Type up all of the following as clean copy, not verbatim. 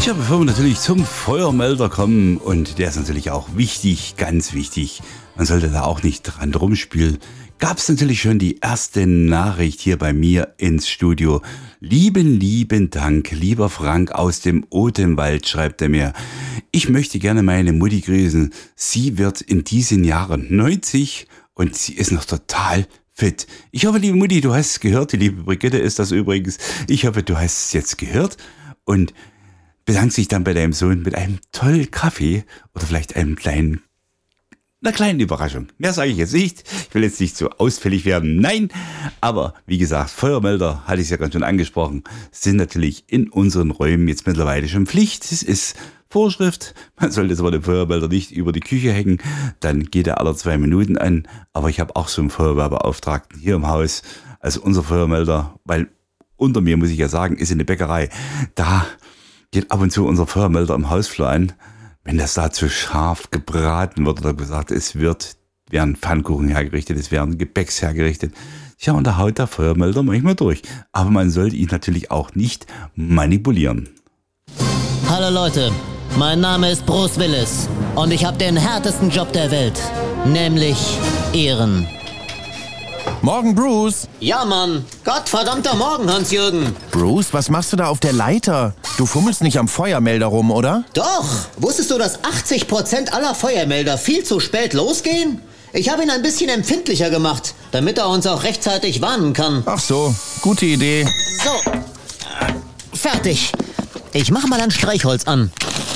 Ja, bevor wir natürlich zum Feuermelder kommen, und der ist natürlich auch wichtig, ganz wichtig, man sollte da auch nicht dran rumspielen, gab es natürlich schon die erste Nachricht hier bei mir ins Studio. Lieben Dank, lieber Frank aus dem Odenwald, schreibt er mir. Ich möchte gerne meine Mutti grüßen. Sie wird in diesen Jahren 90 und sie ist noch total fit. Ich hoffe, liebe Mutti, du hast es gehört. Die liebe Brigitte ist das übrigens. Ich hoffe, du hast es jetzt gehört und bedankt sich dann bei deinem Sohn mit einem tollen Kaffee oder vielleicht einer kleinen Überraschung. Mehr sage ich jetzt nicht. Ich will jetzt nicht so ausfällig werden. Nein, aber wie gesagt, Feuermelder, hatte ich es ja ganz schon angesprochen, sind natürlich in unseren Räumen jetzt mittlerweile schon Pflicht. Es ist Vorschrift. Man sollte jetzt aber den Feuermelder nicht über die Küche hängen. Dann geht er alle 2 Minuten an. Aber ich habe auch so einen Feuerwehrbeauftragten hier im Haus. Also unser Feuermelder, weil unter mir, muss ich ja sagen, ist in der Bäckerei. Da geht ab und zu unser Feuermelder im Hausflur an. Wenn das da zu scharf gebraten wird oder gesagt, werden Pfannkuchen hergerichtet, es werden Gebäcks hergerichtet. Ja, und da haut der Feuermelder manchmal durch. Aber man sollte ihn natürlich auch nicht manipulieren. Hallo Leute, mein Name ist Bruce Willis und ich habe den härtesten Job der Welt, nämlich Ehren. Morgen, Bruce. Ja, Mann. Gottverdammter Morgen, Hans-Jürgen. Bruce, was machst du da auf der Leiter? Du fummelst nicht am Feuermelder rum, oder? Doch. Wusstest du, dass 80% aller Feuermelder viel zu spät losgehen? Ich habe ihn ein bisschen empfindlicher gemacht, damit er uns auch rechtzeitig warnen kann. Ach so, gute Idee. So. Fertig. Ich mache mal ein Streichholz an.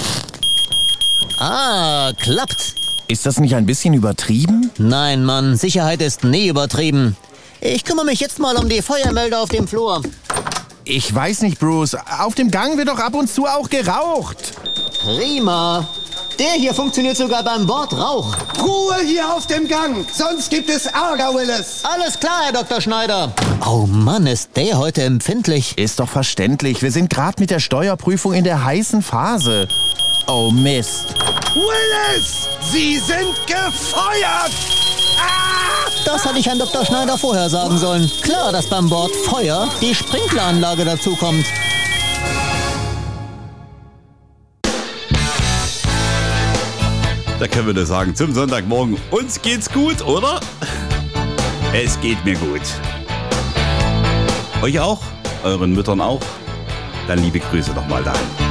Ah, klappt. Ist das nicht ein bisschen übertrieben? Nein, Mann, Sicherheit ist nie übertrieben. Ich kümmere mich jetzt mal um die Feuermelder auf dem Flur. Ich weiß nicht, Bruce. Auf dem Gang wird doch ab und zu auch geraucht. Prima. Der hier funktioniert sogar beim Bordrauch. Ruhe hier auf dem Gang, sonst gibt es Ärger, Willis. Alles klar, Herr Dr. Schneider. Oh Mann, ist der heute empfindlich. Ist doch verständlich. Wir sind gerade mit der Steuerprüfung in der heißen Phase. Oh Mist. Willis, Sie sind gefeuert! Ah! Das hatte ich Herrn Dr. Schneider vorher sagen sollen. Klar, dass beim Bordfeuer die Sprinkleranlage dazukommt. Da können wir nur sagen, zum Sonntagmorgen, uns geht's gut, oder? Es geht mir gut. Euch auch? Euren Müttern auch? Dann liebe Grüße nochmal dahin.